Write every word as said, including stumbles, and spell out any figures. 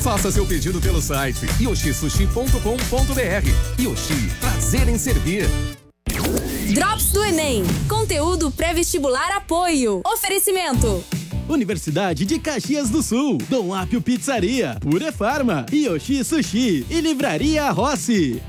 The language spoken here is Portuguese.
Faça seu pedido pelo site yoshi sushi ponto com ponto br. Yoshi, prazer em servir. Drops do Enem. Conteúdo pré-vestibular apoio. Oferecimento. Universidade de Caxias do Sul, Dom Apio Pizzaria, Pure Farma, Yoshi Sushi e Livraria Rossi.